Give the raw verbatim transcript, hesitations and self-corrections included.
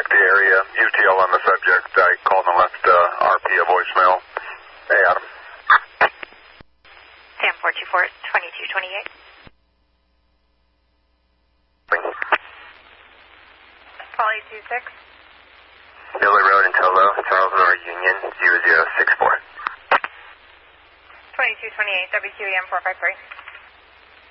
checked the area. U T L on the subject. I called and left uh, R P a voicemail. Hey, Adam. Sam four two four, twenty-two twenty-eight. Polly two six. Miller Road in Tolo, Charles Nor Union, zero zero six four. twenty-two twenty-eight, W Q E M four five three.